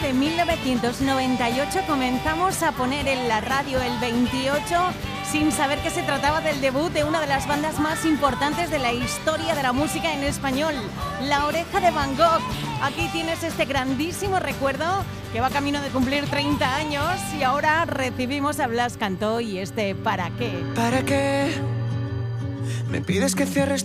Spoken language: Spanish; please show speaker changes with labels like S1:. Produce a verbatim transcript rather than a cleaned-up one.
S1: de mil novecientos noventa y ocho comenzamos a poner en la radio el veintiocho sin saber que se trataba del debut de una de las bandas más importantes de la historia de la música en español, La Oreja de Van Gogh. Aquí tienes este grandísimo recuerdo que va camino de cumplir treinta años y ahora recibimos a Blas Cantó y este ¿Para qué?
S2: ¿Para qué me pides que cierres